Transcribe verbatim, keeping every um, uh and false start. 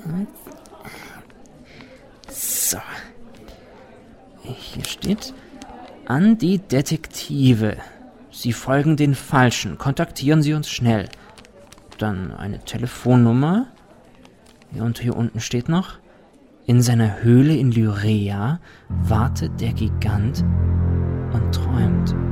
So. Hier steht: An die Detektive. Sie folgen den Falschen. Kontaktieren Sie uns schnell. Dann eine Telefonnummer. Ja, und hier unten steht noch: In seiner Höhle in Lyrea wartet der Gigant und träumt.